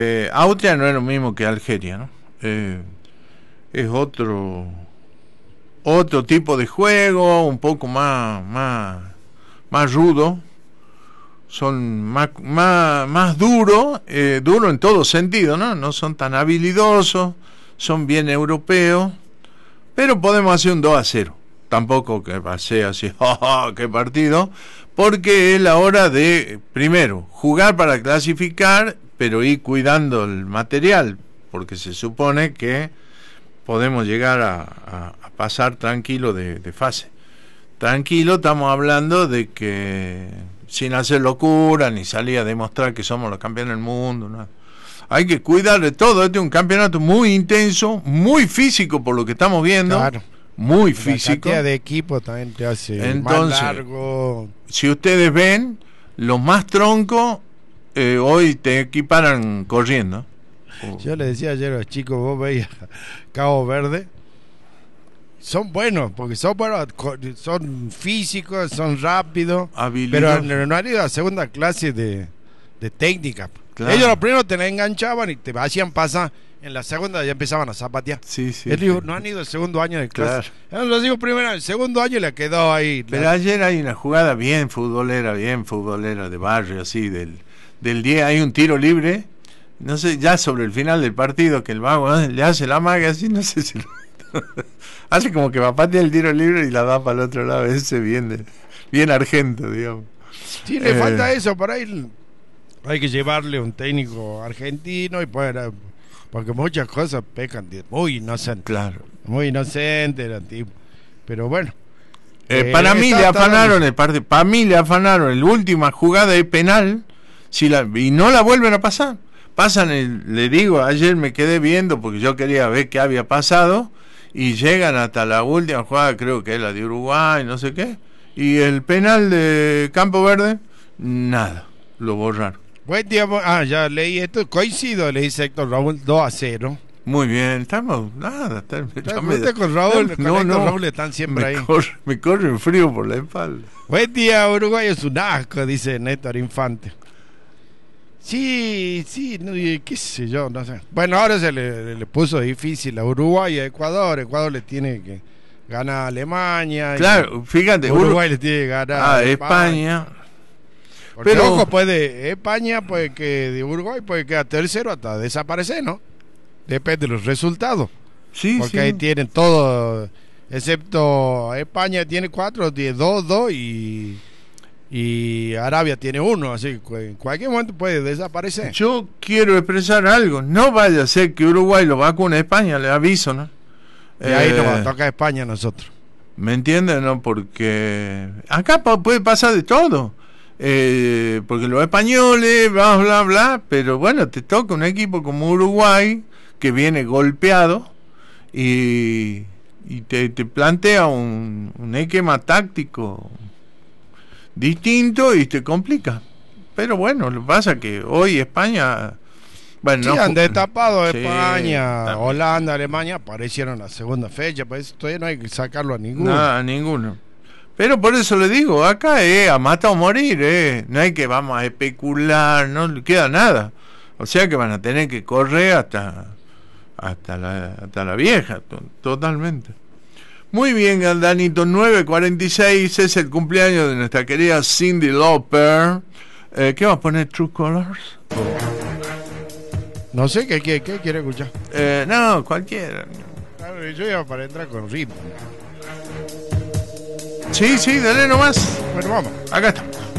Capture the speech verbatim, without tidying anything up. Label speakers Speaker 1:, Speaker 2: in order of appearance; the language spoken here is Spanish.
Speaker 1: Eh, Austria no es lo mismo que Algeria, ¿no? Eh, es otro otro tipo de juego, un poco más más más rudo, son más más más duros, eh, duro en todo sentido, ¿no? No son tan habilidosos, son bien europeos, pero podemos hacer un dos a cero. Tampoco que pase así, ¡oh, qué partido! Porque es la hora de, primero, jugar para clasificar, pero ir cuidando el material, porque se supone que podemos llegar a, a, a pasar tranquilo de, de fase. Tranquilo, estamos hablando de que sin hacer locura, ni salir a demostrar que somos los campeones del mundo, nada. Hay que cuidar de todo. Este es un campeonato muy intenso, muy físico por lo que estamos viendo. Claro. Muy físico.
Speaker 2: La cantidad de equipo también te hace
Speaker 1: Entonces,
Speaker 2: más largo.
Speaker 1: Si ustedes ven, los más troncos eh, hoy te equiparan corriendo.
Speaker 2: Oh. Yo le decía ayer a los chicos, vos veis Cabo Verde, son buenos, porque son buenos, son físicos, son rápidos, pero no, no han ido a segunda clase de, de técnica. Claro. Ellos los primeros te la enganchaban y te hacían pasar. En la segunda ya empezaban a zapatear.
Speaker 1: Sí, sí.
Speaker 2: Él dijo, sí. No han ido el segundo año de clase. Claro. Los digo primero, el segundo año le quedó ahí.
Speaker 1: Pero la... ayer hay una jugada bien futbolera, bien futbolera de barrio, así, del, del diez, hay un tiro libre, no sé, ya sobre el final del partido, que el vago ¿eh? le hace la maga así, no sé si lo... hace como que va a patear el tiro libre y la da para el otro lado, ese bien, de, bien argento, digamos.
Speaker 2: Sí, le eh... falta eso, por ahí hay que llevarle un técnico argentino y poder... Porque muchas cosas pecan de muy inocente.
Speaker 1: Claro.
Speaker 2: Muy inocente el tipo. Pero bueno.
Speaker 1: Eh, eh, para mí le afanaron el partido. Para mí le afanaron la última jugada de penal. Si la, y no la vuelven a pasar. Pasan el, le digo, ayer me quedé viendo porque yo quería ver qué había pasado. Y llegan hasta la última jugada, creo que es la de Uruguay, no sé qué. Y el penal de Campo Verde, nada. Lo borraron.
Speaker 2: Buen día, ah, ya leí esto, coincido, le dice Héctor Raúl, dos a cero.
Speaker 1: Muy bien, estamos, nada, está,
Speaker 2: me, con Raúl, no, con
Speaker 1: no,
Speaker 2: Héctor
Speaker 1: no,
Speaker 2: Raúl están siempre
Speaker 1: me
Speaker 2: ahí.
Speaker 1: Corre, me corre un frío por la espalda.
Speaker 2: Buen día, Uruguay es un asco, dice Néstor Infante. Sí, sí, no, qué sé yo, no sé. Bueno, ahora se le, le puso difícil a Uruguay y a Ecuador, Ecuador le tiene que ganar a Alemania.
Speaker 1: Claro, fíjate.
Speaker 2: Uruguay Ur... le tiene que ganar
Speaker 1: a, a España. España.
Speaker 2: Porque, pero ojo, puede España puede que de Uruguay puede quedar tercero hasta desaparecer, ¿no? Depende de los resultados.
Speaker 1: Sí,
Speaker 2: porque
Speaker 1: sí.
Speaker 2: ahí tienen todo, excepto España tiene cuatro, tiene dos, dos y y Arabia tiene uno, así que en cualquier momento puede desaparecer.
Speaker 1: Yo quiero expresar algo, no vaya a ser que Uruguay lo vacune a España, le aviso, ¿no?
Speaker 2: Y eh, ahí nos toca a España a nosotros.
Speaker 1: ¿Me entienden? No, porque acá puede pasar de todo. Eh, porque los españoles, bla, bla, bla, pero bueno, te toca un equipo como Uruguay que viene golpeado y, y te, te plantea un, un esquema táctico distinto y te complica. Pero bueno, lo que pasa es que hoy España... Bueno,
Speaker 2: sí,
Speaker 1: no,
Speaker 2: han destapado
Speaker 1: sí,
Speaker 2: España,
Speaker 1: también.
Speaker 2: Holanda, Alemania, aparecieron la segunda fecha, pues todavía no hay que sacarlo a ninguno.
Speaker 1: Nada, a ninguno. Pero por eso le digo, acá es eh, a matar o morir, eh. No hay que vamos a especular, no le queda nada. O sea que van a tener que correr hasta hasta la, hasta la vieja, to, totalmente. Muy bien, Danito, nueve cuarenta y seis es el cumpleaños de nuestra querida Cyndi Lauper. Eh, ¿Qué vas a poner? True Colors.
Speaker 2: No sé, ¿qué, qué, qué quiere escuchar?
Speaker 1: Eh, no, cualquiera.
Speaker 2: Yo iba para entrar con ritmo.
Speaker 1: Sí, sí, dale nomás.
Speaker 2: Bueno, vamos.
Speaker 1: Acá está.